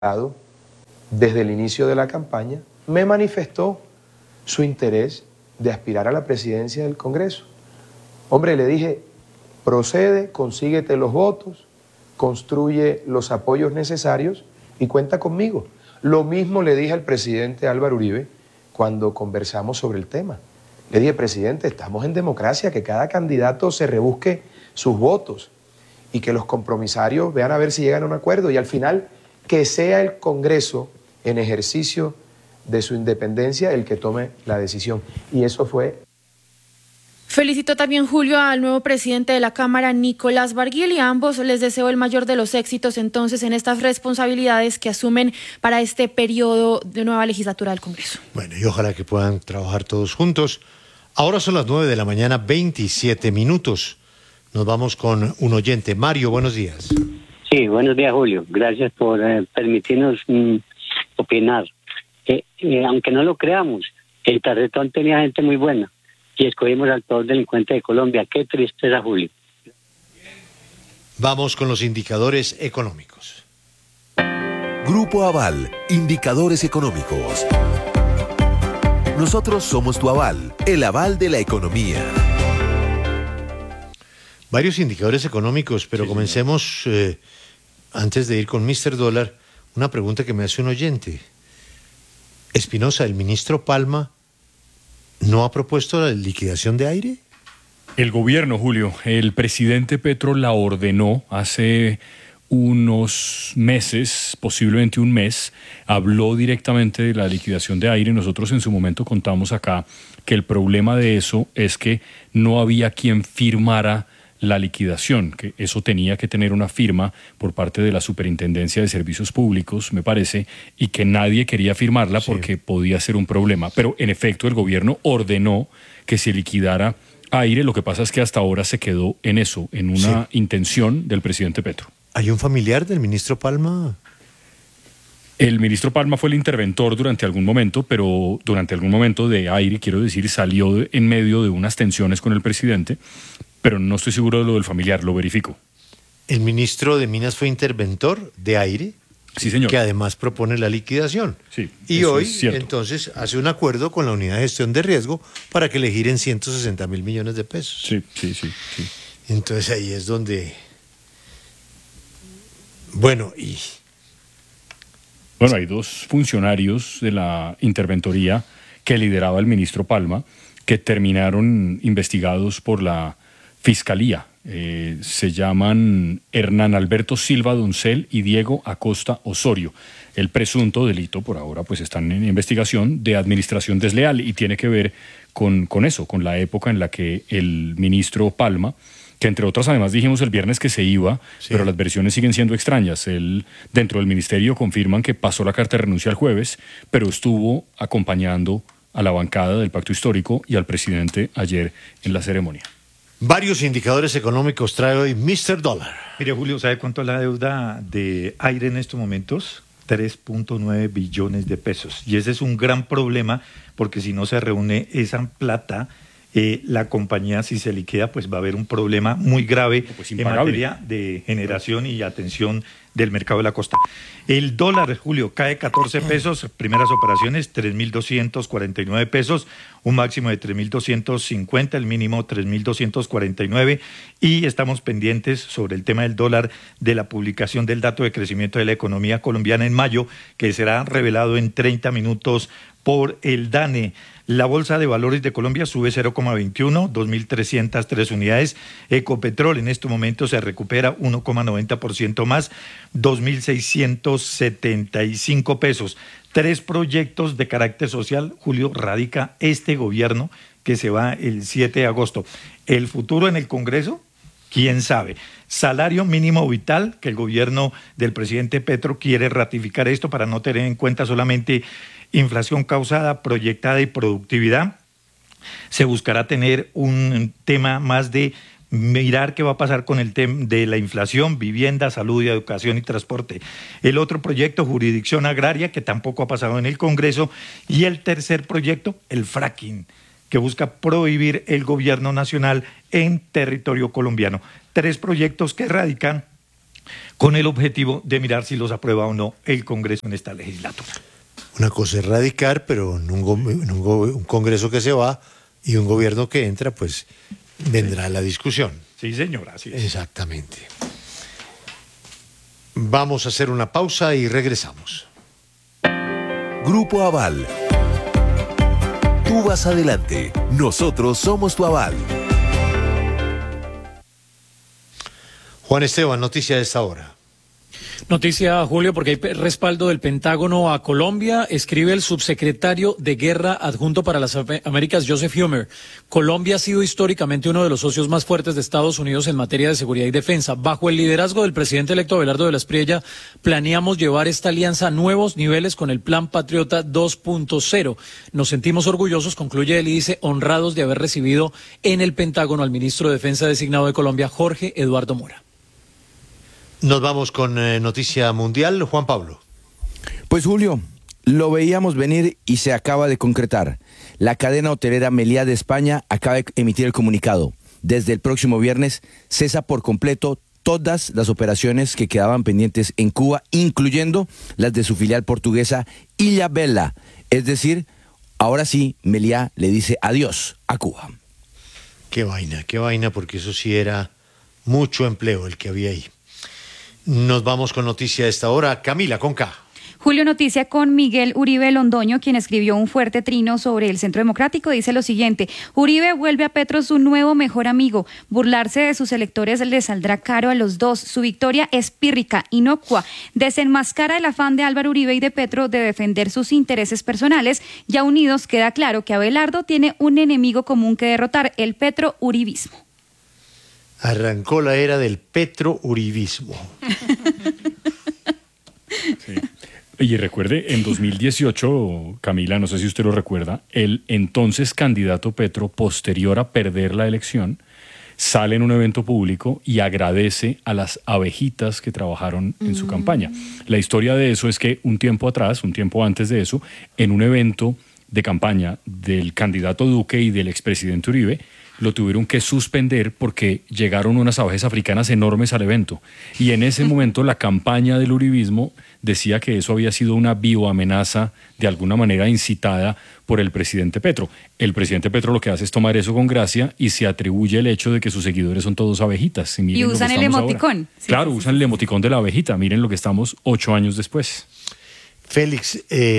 desde el inicio de la campaña, me manifestó su interés de aspirar a la presidencia del Congreso. Hombre, le dije, procede, consíguete los votos, construye los apoyos necesarios y cuenta conmigo. Lo mismo le dije al presidente Álvaro Uribe cuando conversamos sobre el tema. Le dije, presidente, estamos en democracia, que cada candidato se rebusque sus votos y que los compromisarios vean a ver si llegan a un acuerdo y al final que sea el Congreso en ejercicio de su independencia el que tome la decisión. Y eso fue. Felicitó también Julio al nuevo presidente de la Cámara, Nicolás Barguil, y a ambos les deseo el mayor de los éxitos entonces en estas responsabilidades que asumen para este periodo de nueva legislatura del Congreso. Bueno, y ojalá que puedan trabajar todos juntos. Ahora son las 9 de la mañana, 27 minutos. Nos vamos con un oyente. Mario, buenos días. Sí, buenos días, Julio. Gracias por permitirnos opinar. Aunque no lo creamos, el Tarretón tenía gente muy buena y escogimos al peor delincuente de Colombia. Qué tristeza, Julio. Vamos con los indicadores económicos. Grupo Aval, indicadores económicos. Nosotros somos tu aval, el aval de la economía. Varios indicadores económicos, pero sí, comencemos, antes de ir con Mr. Dólar, una pregunta que me hace un oyente. Espinosa, ¿el ministro Palma no ha propuesto la liquidación de aire? El gobierno, Julio, el presidente Petro la ordenó hace unos meses, posiblemente un mes, habló directamente de la liquidación de aire. Nosotros en su momento contamos acá que el problema de eso es que no había quien firmara la liquidación, que eso tenía que tener una firma por parte de la Superintendencia de Servicios Públicos, me parece, y que nadie quería firmarla porque podía ser un problema. Pero en efecto el gobierno ordenó que se liquidara aire. Lo que pasa es que hasta ahora se quedó en eso, en una intención del presidente Petro. ¿Hay un familiar del ministro Palma? El ministro Palma fue el interventor durante algún momento, pero durante algún momento de aire, quiero decir, salió en medio de unas tensiones con el presidente, pero no estoy seguro de lo del familiar, lo verifico. ¿El ministro de Minas fue interventor de aire? Sí, señor. Que además propone la liquidación. Sí. Y hoy, entonces, hace un acuerdo con la Unidad de Gestión de Riesgo para que le giren 160.000 millones de pesos. Sí. Entonces ahí es donde... Bueno, hay dos funcionarios de la interventoría que lideraba el ministro Palma que terminaron investigados por la Fiscalía. Se llaman Hernán Alberto Silva Doncel y Diego Acosta Osorio. El presunto delito, por ahora, pues están en investigación de administración desleal y tiene que ver con eso, con la época en la que el ministro Palma, que entre otras además dijimos el viernes que se iba, pero las versiones siguen siendo extrañas. Él, dentro del ministerio confirman que pasó la carta de renuncia el jueves, pero estuvo acompañando a la bancada del Pacto Histórico y al presidente ayer en la ceremonia. Varios indicadores económicos trae hoy Mr. Dólar. Mire, Julio, ¿sabe cuánto es la deuda de aire en estos momentos? 3.9 billones de pesos. Y ese es un gran problema porque si no se reúne esa plata, la compañía, si se liquida, pues va a haber un problema muy grave en materia de generación y atención del mercado de la costa. El dólar, Julio, cae 14 pesos, primeras operaciones 3.249 pesos, un máximo de 3.250, el mínimo 3.249, y estamos pendientes sobre el tema del dólar de la publicación del dato de crecimiento de la economía colombiana en mayo, que será revelado en 30 minutos por el DANE. La Bolsa de Valores de Colombia sube 0,21, 2.303 unidades. Ecopetrol en este momento se recupera 1,90% más, 2.675 pesos. 3 proyectos de carácter social, Julio, radica este gobierno que se va el 7 de agosto. ¿El futuro en el Congreso? ¿Quién sabe? Salario mínimo vital, que el gobierno del presidente Petro quiere ratificar esto para no tener en cuenta solamente inflación causada, proyectada y productividad. Se buscará tener un tema más de mirar qué va a pasar con el tema de la inflación, vivienda, salud, educación y transporte. El otro proyecto, jurisdicción agraria, que tampoco ha pasado en el Congreso. Y el tercer proyecto, el fracking, que busca prohibir el gobierno nacional en territorio colombiano. 3 proyectos que radican con el objetivo de mirar si los aprueba o no el Congreso en esta legislatura. Una cosa es radicar, pero en un Congreso que se va y un gobierno que entra, pues vendrá la discusión. Sí, señora, así es. Exactamente. Vamos a hacer una pausa y regresamos. Grupo Aval. Tú vas adelante, nosotros somos tu aval. Juan Esteban, noticia de esta hora. Noticia, Julio, porque hay respaldo del Pentágono a Colombia. Escribe el subsecretario de Guerra adjunto para las Américas, Joseph Humer. Colombia ha sido históricamente uno de los socios más fuertes de Estados Unidos en materia de seguridad y defensa. Bajo el liderazgo del presidente electo Abelardo de la Espriella, planeamos llevar esta alianza a nuevos niveles con el Plan Patriota 2.0. Nos sentimos orgullosos, concluye él y dice, honrados de haber recibido en el Pentágono al ministro de Defensa designado de Colombia, Jorge Eduardo Mora. Nos vamos con noticia mundial. Juan Pablo. Pues Julio, lo veíamos venir y se acaba de concretar. La cadena hotelera Meliá de España acaba de emitir el comunicado. Desde el próximo viernes cesa por completo todas las operaciones que quedaban pendientes en Cuba, incluyendo las de su filial portuguesa Ilha Bela. Es decir, ahora sí, Meliá le dice adiós a Cuba. Qué vaina, porque eso sí era mucho empleo el que había ahí. Nos vamos con noticia de esta hora. Camila, con K. Julio, noticia con Miguel Uribe Londoño, quien escribió un fuerte trino sobre el Centro Democrático. Dice lo siguiente: Uribe vuelve a Petro su nuevo mejor amigo. Burlarse de sus electores le saldrá caro a los dos. Su victoria es pírrica, inocua. Desenmascara el afán de Álvaro Uribe y de Petro de defender sus intereses personales. Ya unidos queda claro que Abelardo tiene un enemigo común que derrotar, el petrouribismo. Arrancó la era del petrouribismo. Sí. Y recuerde, en 2018, Camila, no sé si usted lo recuerda, el entonces candidato Petro, posterior a perder la elección, sale en un evento público y agradece a las abejitas que trabajaron en su campaña. La historia de eso es que un tiempo antes de eso, en un evento de campaña del candidato Duque y del expresidente Uribe, lo tuvieron que suspender porque llegaron unas abejas africanas enormes al evento. Y en ese momento la campaña del uribismo decía que eso había sido una bioamenaza de alguna manera incitada por el presidente Petro. El presidente Petro lo que hace es tomar eso con gracia y se atribuye el hecho de que sus seguidores son todos abejitas. Y usan el emoticón. Sí, claro, usan el emoticón de la abejita. Miren lo que estamos 8 años después. Félix,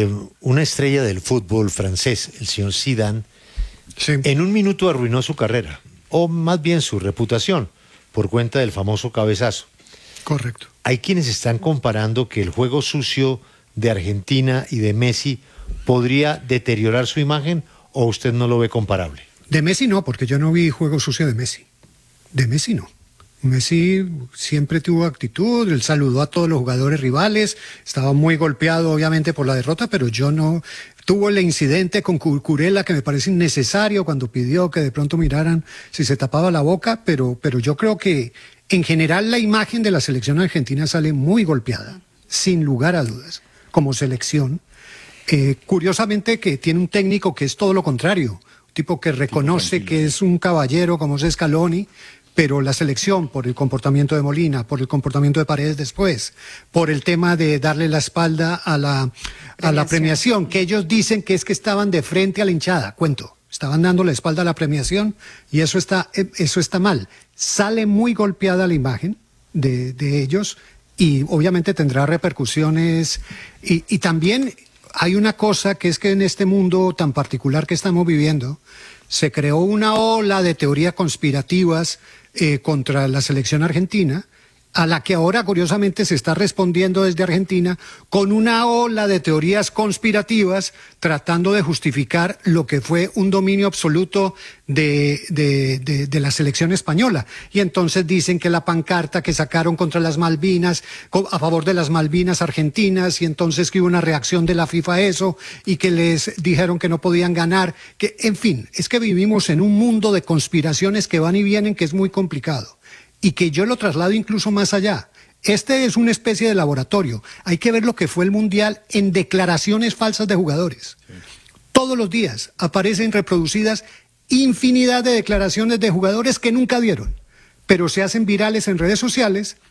una estrella del fútbol francés, el señor Zidane, sí, en un minuto arruinó su carrera, o más bien su reputación, por cuenta del famoso cabezazo. Correcto. Hay quienes están comparando que el juego sucio de Argentina y de Messi podría deteriorar su imagen, ¿o usted no lo ve comparable? De Messi no, porque yo no vi juego sucio de Messi. De Messi no. Messi siempre tuvo actitud, él saludó a todos los jugadores rivales, estaba muy golpeado obviamente por la derrota, pero yo no... Tuvo el incidente con Cucurella que me parece innecesario cuando pidió que de pronto miraran si se tapaba la boca, pero yo creo que en general la imagen de la selección argentina sale muy golpeada, sin lugar a dudas, como selección. Curiosamente que tiene un técnico que es todo lo contrario, un tipo que reconoce que es un caballero como es Scaloni, pero la selección, por el comportamiento de Molina, por el comportamiento de Paredes después, por el tema de darle la espalda a la premiación, que ellos dicen que es que estaban de frente a la hinchada, estaban dando la espalda a la premiación y eso está mal. Sale muy golpeada la imagen de ellos y obviamente tendrá repercusiones y también hay una cosa que es que en este mundo tan particular que estamos viviendo, se creó una ola de teorías conspirativas contra la selección argentina, a la que ahora curiosamente se está respondiendo desde Argentina con una ola de teorías conspirativas tratando de justificar lo que fue un dominio absoluto de la selección española. Y entonces dicen que la pancarta que sacaron contra las Malvinas, a favor de las Malvinas argentinas, y entonces que hubo una reacción de la FIFA a eso, y que les dijeron que no podían ganar, que en fin, es que vivimos en un mundo de conspiraciones que van y vienen, que es muy complicado. Y que yo lo traslado incluso más allá. Este es una especie de laboratorio. Hay que ver lo que fue el Mundial en declaraciones falsas de jugadores. Sí. Todos los días aparecen reproducidas infinidad de declaraciones de jugadores que nunca dieron, pero se hacen virales en redes sociales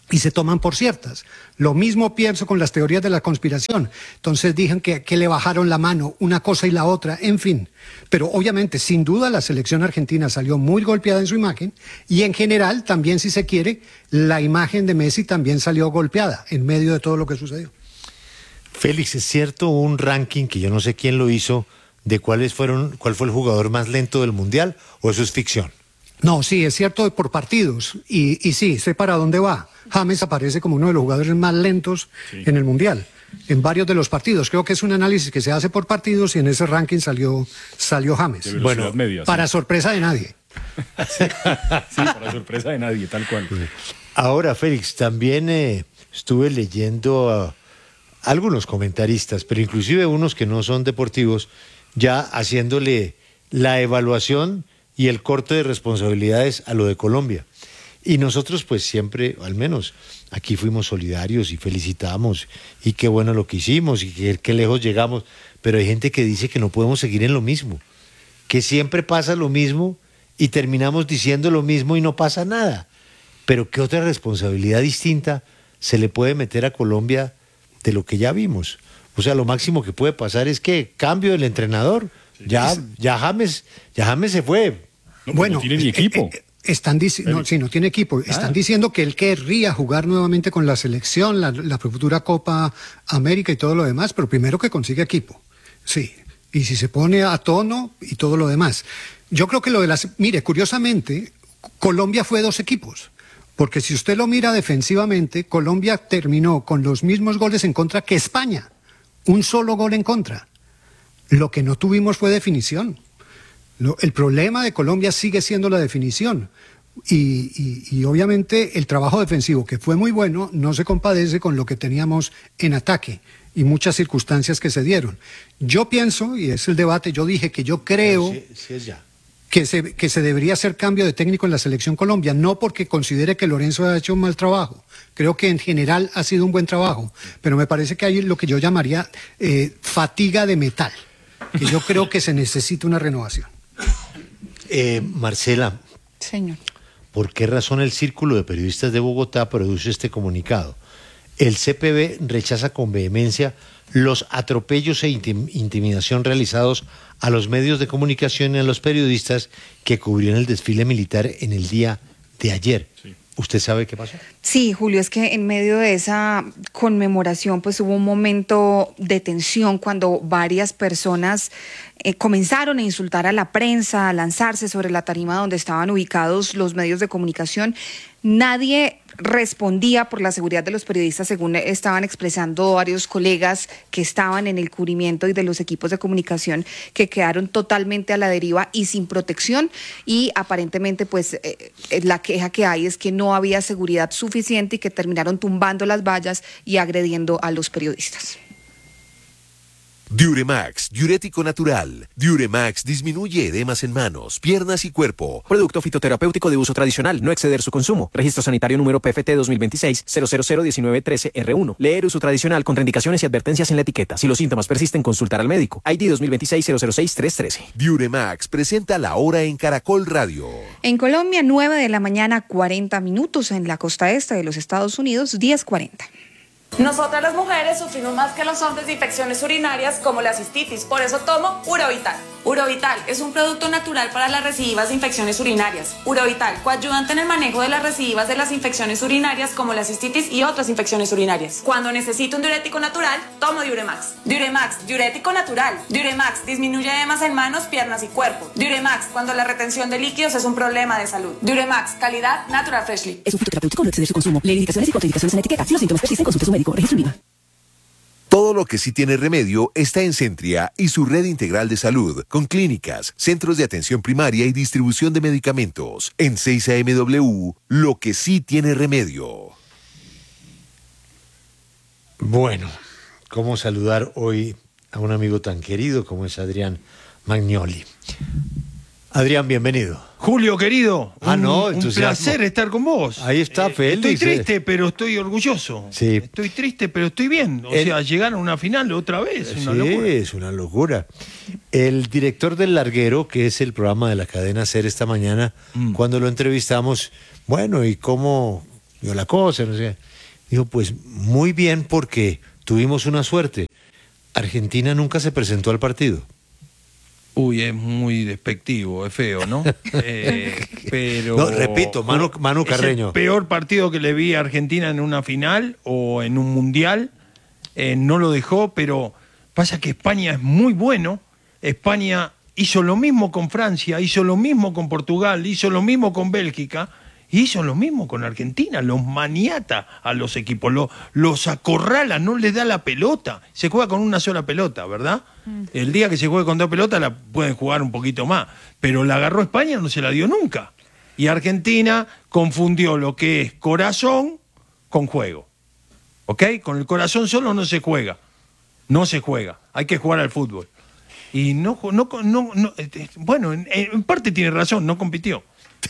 y se toman por ciertas. Lo mismo pienso con las teorías de la conspiración. Entonces dicen que le bajaron la mano una cosa y la otra, en fin. Pero obviamente, sin duda, la selección argentina salió muy golpeada en su imagen y en general, también si se quiere, la imagen de Messi también salió golpeada en medio de todo lo que sucedió. Félix, ¿es cierto un ranking que yo no sé quién lo hizo de cuál fue el jugador más lento del Mundial o eso es ficción? No, sí, es cierto por partidos y sí, sé para dónde va. James aparece como uno de los jugadores más lentos en el Mundial, en varios de los partidos. Creo que es un análisis que se hace por partidos y en ese ranking salió James. Bueno, media, para sorpresa de nadie. Sí, para sorpresa de nadie, tal cual. Ahora, Félix, también estuve leyendo a algunos comentaristas, pero inclusive unos que no son deportivos, ya haciéndole la evaluación y el corte de responsabilidades a lo de Colombia. Y nosotros pues siempre, al menos aquí fuimos solidarios y felicitamos y qué bueno lo que hicimos y qué lejos llegamos, pero hay gente que dice que no podemos seguir en lo mismo, que siempre pasa lo mismo y terminamos diciendo lo mismo y no pasa nada. Pero ¿qué otra responsabilidad distinta se le puede meter a Colombia de lo que ya vimos? O sea, lo máximo que puede pasar es que cambio del entrenador. Ya James se fue. No, bueno, no tiene ni equipo. Están diciendo, no tiene equipo. Están diciendo que él querría jugar nuevamente con la selección, la futura Copa América y todo lo demás, pero primero que consiga equipo. Sí. Y si se pone a tono y todo lo demás. Yo creo que mire, curiosamente, Colombia fue 2 equipos. Porque si usted lo mira defensivamente, Colombia terminó con los mismos goles en contra que España. Un solo gol en contra. Lo que no tuvimos fue definición. El problema de Colombia sigue siendo la definición. Y obviamente el trabajo defensivo, que fue muy bueno, no se compadece con lo que teníamos en ataque y muchas circunstancias que se dieron. Yo pienso, y es el debate, yo dije que yo creo que se debería hacer cambio de técnico en la selección Colombia, no porque considere que Lorenzo ha hecho un mal trabajo. Creo que en general ha sido un buen trabajo, pero me parece que hay lo que yo llamaría fatiga de metal, que yo creo que se necesita una renovación. Marcela, señor, ¿por qué razón el Círculo de Periodistas de Bogotá produce este comunicado? El CPB rechaza con vehemencia los atropellos e intimidación realizados a los medios de comunicación y a los periodistas que cubrieron el desfile militar en el día de ayer. Sí. ¿Usted sabe qué pasó? Sí, Julio, es que en medio de esa conmemoración pues hubo un momento de tensión cuando varias personas comenzaron a insultar a la prensa, a lanzarse sobre la tarima donde estaban ubicados los medios de comunicación. Nadie respondía por la seguridad de los periodistas, según estaban expresando varios colegas que estaban en el cubrimiento y de los equipos de comunicación, que quedaron totalmente a la deriva y sin protección, y aparentemente pues la queja que hay es que no había seguridad suficiente y que terminaron tumbando las vallas y agrediendo a los periodistas. Diuremax, diurético natural. Diuremax disminuye edemas en manos, piernas y cuerpo. Producto fitoterapéutico de uso tradicional, no exceder su consumo. Registro sanitario número PFT 2026-0001913R1. Leer uso tradicional, contraindicaciones y advertencias en la etiqueta. Si los síntomas persisten, consultar al médico. ID 2026-006-313. Diuremax presenta la hora en Caracol Radio. En Colombia, 9 de la mañana, 40 minutos. En la costa este de los Estados Unidos, 10:40. Nosotras las mujeres sufrimos más que los hombres de infecciones urinarias como la cistitis, por eso tomo Urovital. Urovital es un producto natural para las recidivas de infecciones urinarias. Urovital, coayudante en el manejo de las recidivas de las infecciones urinarias como la cistitis y otras infecciones urinarias. Cuando necesito un diurético natural, tomo Diuremax. Diuremax, diurético natural. Diuremax disminuye edemas en manos, piernas y cuerpo. Diuremax, cuando la retención de líquidos es un problema de salud. Diuremax, calidad Natural Freshly. Es un fitoterapéutico, no exceder su consumo. Leer indicaciones y contraindicaciones en la etiqueta. Si los síntomas persisten, consulte a su médico. Registro INVIMA. Todo lo que sí tiene remedio está en Centria y su red integral de salud, con clínicas, centros de atención primaria y distribución de medicamentos. En 6AMW, lo que sí tiene remedio. Bueno, ¿cómo saludar hoy a un amigo tan querido como es Adrián Magnoli? Adrián, bienvenido. Julio, querido, un placer estar con vos. Ahí está, Félix. Estoy triste, pero estoy orgulloso. Sí. Estoy triste, pero estoy bien. O sea, llegar a una final otra vez, sí, es una locura. El director del Larguero, que es el programa de la cadena SER esta mañana, cuando lo entrevistamos, bueno, ¿y cómo vio la cosa, no sé. Dijo, pues muy bien porque tuvimos una suerte. Argentina nunca se presentó al partido. Uy, es muy despectivo, es feo, ¿no? Pero no, repito, Manu Carreño. Es el peor partido que le vi a Argentina en una final o en un mundial. No lo dejó, pero pasa que España es muy bueno. España hizo lo mismo con Francia, hizo lo mismo con Portugal, hizo lo mismo con Bélgica, y hizo lo mismo con Argentina. Los maniata a los equipos, los acorrala, no les da la pelota. Se juega con una sola pelota, ¿verdad? El día que se juegue con 2 pelotas la pueden jugar un poquito más, pero la agarró España, no se la dio nunca. Y Argentina confundió lo que es corazón con juego. ¿Ok? Con el corazón solo no se juega. No se juega. Hay que jugar al fútbol. Y bueno, en parte tiene razón, no compitió.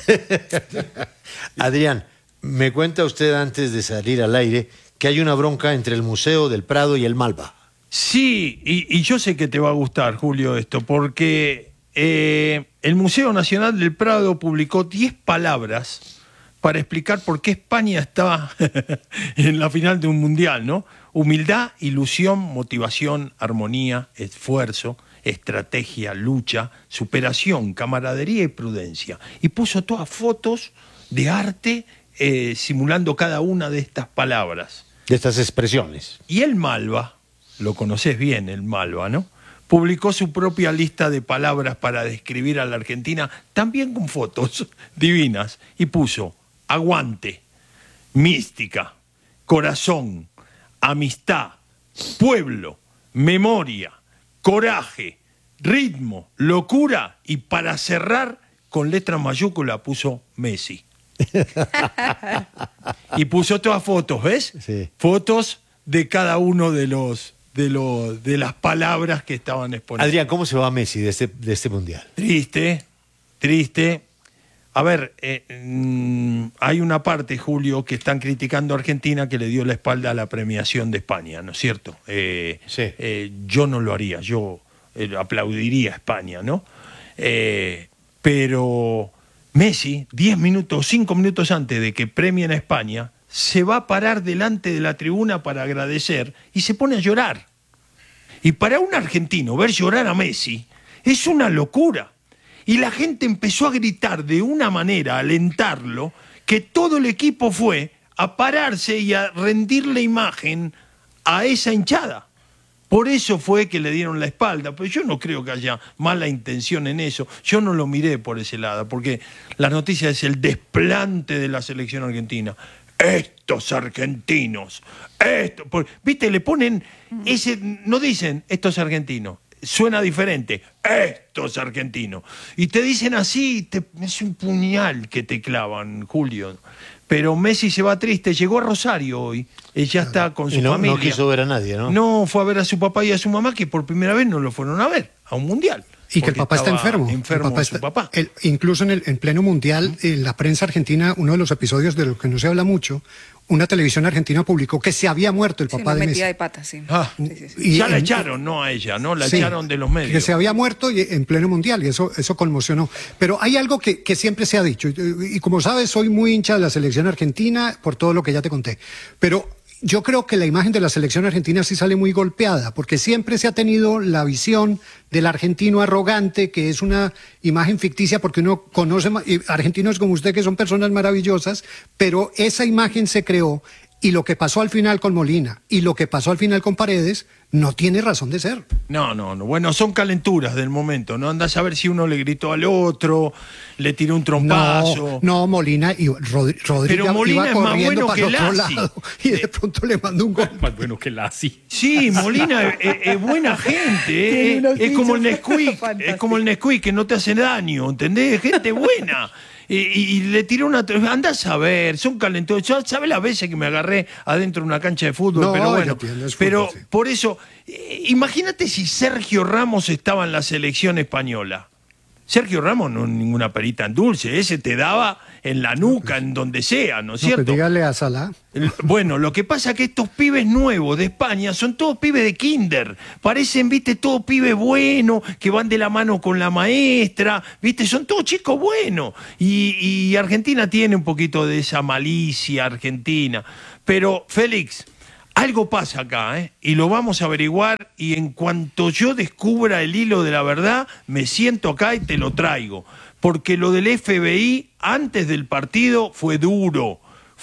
Adrián, me cuenta usted antes de salir al aire que hay una bronca entre el Museo del Prado y el Malva. Sí, y yo sé que te va a gustar, Julio, esto, porque el Museo Nacional del Prado publicó 10 palabras para explicar por qué España está en la final de un mundial, ¿no? Humildad, ilusión, motivación, armonía, esfuerzo, estrategia, lucha, superación, camaradería y prudencia. Y puso todas fotos de arte simulando cada una de estas palabras. De estas expresiones. Y el Malva, lo conoces bien, el Malva, ¿no? Publicó su propia lista de palabras para describir a la Argentina, también con fotos divinas, y puso aguante, mística, corazón, amistad, pueblo, memoria, coraje, ritmo, locura, y para cerrar, con letra mayúscula puso Messi. Y puso todas fotos, ¿ves? Sí. Fotos de cada uno de las palabras que estaban exponiendo. Adrián, ¿cómo se va Messi de este mundial? Triste. A ver, hay una parte, Julio, que están criticando a Argentina que le dio la espalda a la premiación de España, ¿no es cierto? Sí. Yo no lo haría, yo aplaudiría a España, ¿no? Pero Messi, 5 minutos antes de que premien a España, se va a parar delante de la tribuna para agradecer y se pone a llorar. Y para un argentino ver llorar a Messi es una locura. Y la gente empezó a gritar de una manera, a alentarlo, que todo el equipo fue a pararse y a rendirle imagen a esa hinchada. Por eso fue que le dieron la espalda, pero yo no creo que haya mala intención en eso. Yo no lo miré por ese lado, porque la noticia es el desplante de la selección argentina. Estos argentinos, ¿viste? Le ponen no dicen estos argentinos. Suena diferente, estos argentinos. Y te dicen así, es un puñal que te clavan, Julio. Pero Messi se va triste, llegó a Rosario hoy, ella está con su familia. No quiso ver a nadie, ¿no? No, fue a ver a su papá y a su mamá, que por primera vez no lo fueron a ver, a un mundial. Y que el papá está enfermo. Su papá. Incluso en pleno mundial, en la prensa argentina, uno de los episodios de los que no se habla mucho, una televisión argentina publicó que se había muerto el papá de Messi. Metida de pata, sí. Y ya la echaron, no a ella, ¿no? La echaron de los medios. Que se había muerto en pleno mundial, y eso conmocionó. Pero hay algo que siempre se ha dicho, y como sabes, soy muy hincha de la selección argentina por todo lo que ya te conté. Pero yo creo que la imagen de la selección argentina sí sale muy golpeada, porque siempre se ha tenido la visión del argentino arrogante, que es una imagen ficticia, porque uno conoce argentinos como usted, que son personas maravillosas, pero esa imagen se creó, y lo que pasó al final con Molina y lo que pasó al final con Paredes no tiene razón de ser. No. Bueno, son calenturas del momento, ¿no? Andás a ver si uno le gritó al otro, le tiró un trompazo. No, Molina y Rodríguez. Pero Molina iba es más bueno que Lassi. Y de pronto le mandó un gol. Más bueno que Lassi. Sí, Molina es buena gente. Es como el Nesquik, que no te hace daño, ¿entendés? Gente buena. Y le tiró una... Andás a ver, son calentones. Yo, ¿sabes las veces que me agarré adentro de una cancha de fútbol? No, pero bueno, fútbol, sí. Por eso, imagínate si Sergio Ramos estaba en la selección española. Sergio Ramos no es ninguna perita en dulce, ese te daba en la nuca, en donde sea, ¿no es cierto? Pues dígale a Salah. Bueno, lo que pasa es que estos pibes nuevos de España son todos pibes de kinder, parecen, viste, todos pibes buenos, que van de la mano con la maestra, viste, son todos chicos buenos. Y Argentina tiene un poquito de esa malicia argentina. Pero, Félix, algo pasa acá, y lo vamos a averiguar, y en cuanto yo descubra el hilo de la verdad, me siento acá y te lo traigo. Porque lo del FBI antes del partido fue duro.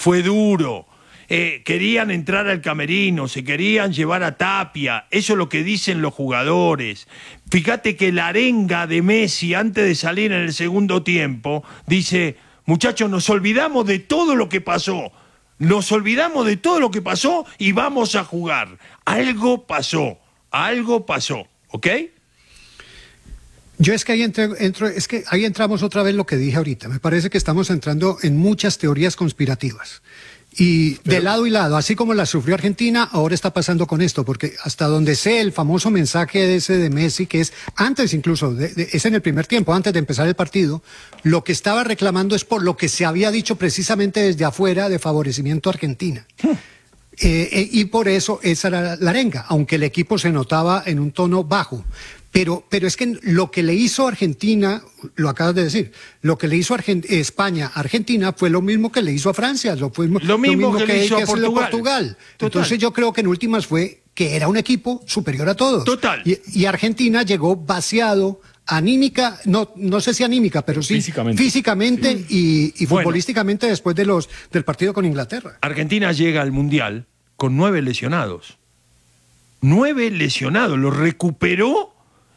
Querían entrar al camerino, se querían llevar a Tapia, eso es lo que dicen los jugadores. Fíjate que la arenga de Messi antes de salir en el segundo tiempo dice, muchachos, nos olvidamos de todo lo que pasó. Nos olvidamos de todo lo que pasó y vamos a jugar. Algo pasó, ¿ok? Yo es que ahí entramos otra vez lo que dije ahorita. Me parece que estamos entrando en muchas teorías conspirativas. Y de lado y lado, así como la sufrió Argentina, ahora está pasando con esto, porque hasta donde sé el famoso mensaje ese de Messi, que es antes incluso, es en el primer tiempo, antes de empezar el partido, lo que estaba reclamando es por lo que se había dicho precisamente desde afuera de favorecimiento a Argentina. Y por eso esa era la arenga, aunque el equipo se notaba en un tono bajo. Pero es que lo que le hizo Argentina, lo acabas de decir, lo que le hizo España a Argentina fue lo mismo que le hizo a Francia, lo mismo que le hizo a Portugal. Entonces yo creo que en últimas fue que era un equipo superior a todos. Total. Y Argentina llegó vaciado, anímica, no sé si anímica, pero sí físicamente y futbolísticamente después del partido con Inglaterra. Argentina llega al Mundial con 9 lesionados. 9 lesionados, los recuperó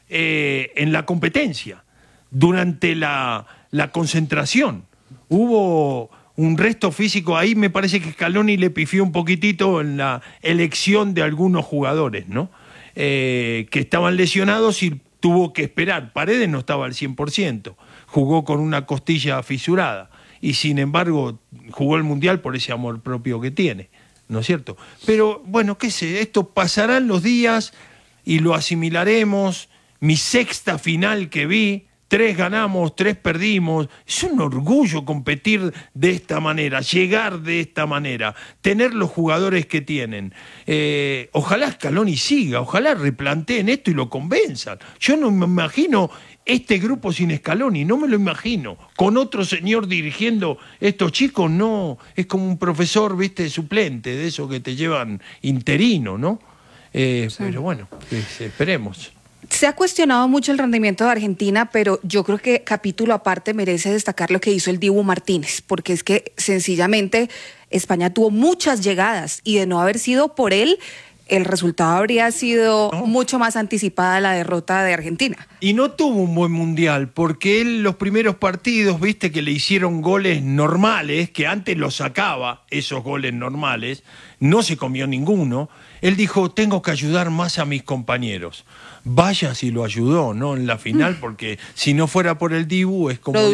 en la competencia, durante la concentración. Hubo un resto físico ahí, me parece que Scaloni le pifió un poquitito en la elección de algunos jugadores, ¿no? Que estaban lesionados y tuvo que esperar. Paredes no estaba al 100%, jugó con una costilla fisurada y sin embargo jugó el Mundial por ese amor propio que tiene, ¿no es cierto? Pero bueno, qué sé, esto pasarán los días y lo asimilaremos. Mi sexta final que vi, 3 ganamos, 3 perdimos. Es un orgullo competir de esta manera, llegar de esta manera, tener los jugadores que tienen. Ojalá Scaloni siga, ojalá replanteen esto y lo convenzan. Yo no me imagino este grupo sin Scaloni, no me lo imagino. Con otro señor dirigiendo estos chicos, no. Es como un profesor, viste, suplente, de esos que te llevan interino, ¿no? Sí. Pero bueno, esperemos. Se ha cuestionado mucho el rendimiento de Argentina, pero yo creo que capítulo aparte merece destacar lo que hizo el Dibu Martínez, porque es que sencillamente España tuvo muchas llegadas y de no haber sido por él, el resultado habría sido mucho más anticipada la derrota de Argentina. Y no tuvo un buen mundial, porque él los primeros partidos, viste que le hicieron goles normales, que antes los sacaba, esos goles normales, no se comió ninguno. Él dijo, tengo que ayudar más a mis compañeros. Vaya si lo ayudó, ¿no? En la final, porque si no fuera por el Dibu, es como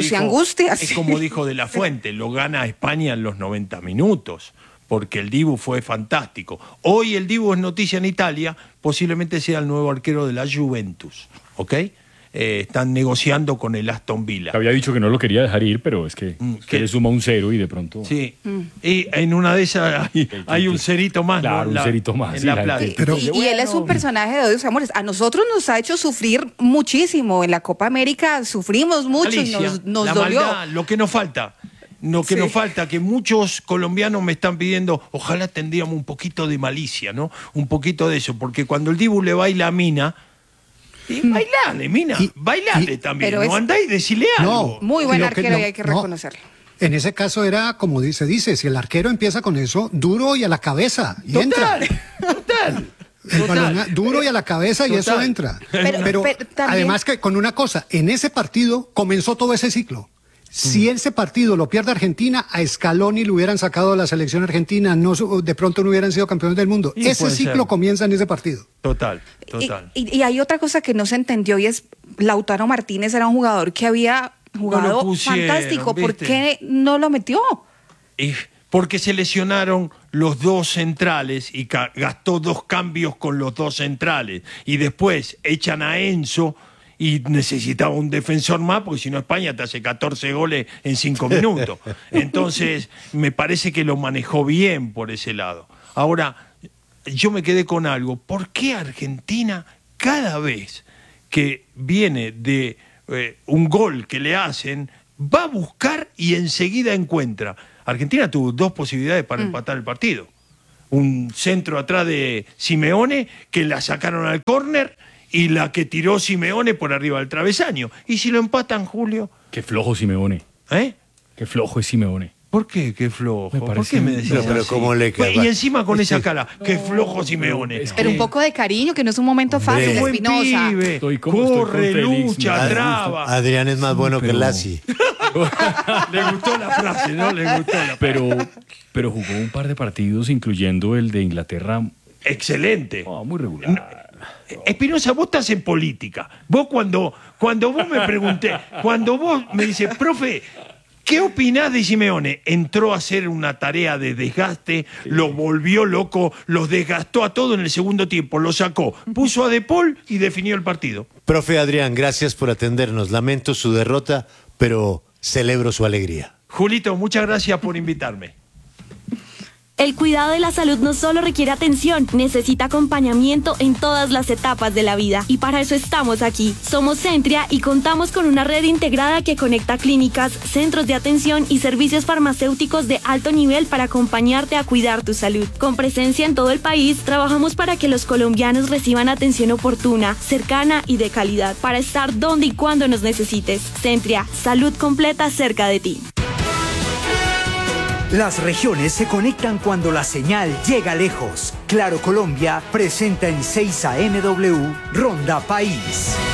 dijo De la Fuente, lo gana España en los 90 minutos, porque el Dibu fue fantástico. Hoy el Dibu es noticia en Italia, posiblemente sea el nuevo arquero de la Juventus, ¿ok? Están negociando con el Aston Villa. Había dicho que no lo quería dejar ir, pero es que se le suma un 0 y de pronto... Sí, y en una de esas hay un cerito más, claro, ¿no? un cerito más. En la plata. Y él es un personaje de odios amores. A nosotros nos ha hecho sufrir muchísimo. En la Copa América sufrimos mucho, Alicia, y nos la dolió. Maldad, lo que nos falta. Nos falta, que muchos colombianos me están pidiendo, ojalá tendríamos un poquito de malicia, ¿no? Un poquito de eso, porque cuando el Dibu le baila a Mina, y bailale, Mina, bailale también, pero no andá y decile algo. Muy buen arquero y hay que reconocerlo. En ese caso era, como se dice, si el arquero empieza con eso, duro y a la cabeza, y entra. Total. El balón duro y a la cabeza y eso entra. Pero además que con una cosa, en ese partido comenzó todo ese ciclo. Si ese partido lo pierde Argentina, a Scaloni le hubieran sacado de la selección argentina, de pronto no hubieran sido campeones del mundo. Y ese ciclo comienza en ese partido. Total. Y hay otra cosa que no se entendió y es Lautaro Martínez era un jugador que había jugado fantástico. ¿Por qué no lo metió? Porque se lesionaron los 2 centrales y gastó 2 cambios con los 2 centrales. Y después echan a Enzo y necesitaba un defensor más, porque si no España te hace 14 goles en 5 minutos. Entonces, me parece que lo manejó bien por ese lado. Ahora, yo me quedé con algo. ¿Por qué Argentina, cada vez que viene de un gol que le hacen, va a buscar y enseguida encuentra? Argentina tuvo 2 posibilidades para empatar el partido. Un centro atrás de Simeone que la sacaron al córner y la que tiró Simeone por arriba del travesaño. ¿Y si lo empatan, Julio? Qué flojo Simeone. ¿Eh? Qué flojo es Simeone. ¿Por qué? Qué flojo. ¿Por qué me decís pero así? ¿cómo le cae? Y encima con esa cara, qué flojo Simeone. Pero un poco de cariño, que no es un momento fácil, Buen Espinosa. pibe, Estoy corre, con Félix, lucha, traba. Adrián es más bueno que Lassi. Le gustó la frase, ¿no? Le gustó la frase. Pero jugó un par de partidos, incluyendo el de Inglaterra. Excelente. Muy regular. Espinosa, vos estás en política. Vos cuando vos me pregunté, cuando vos me dices, profe, ¿qué opinás de Simeone? Entró a hacer una tarea de desgaste, lo volvió loco, los desgastó a todo en el segundo tiempo, lo sacó, puso a De Paul y definió el partido. Profe Adrián, gracias por atendernos. Lamento su derrota, pero celebro su alegría. Julito, muchas gracias por invitarme. El cuidado de la salud no solo requiere atención, necesita acompañamiento en todas las etapas de la vida. Y para eso estamos aquí. Somos Centria y contamos con una red integrada que conecta clínicas, centros de atención y servicios farmacéuticos de alto nivel para acompañarte a cuidar tu salud. Con presencia en todo el país, trabajamos para que los colombianos reciban atención oportuna, cercana y de calidad, para estar donde y cuando nos necesites. Centria, salud completa cerca de ti. Las regiones se conectan cuando la señal llega lejos. Claro Colombia presenta en 6 AM W Ronda País.